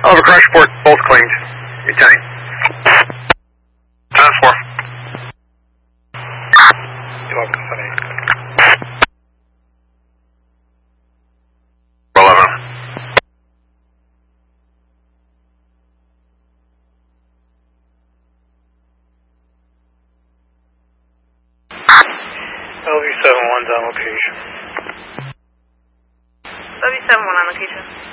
Over crash report, both claimed. You're 10. 10-4. 11. LV71's on location. LV71 on location.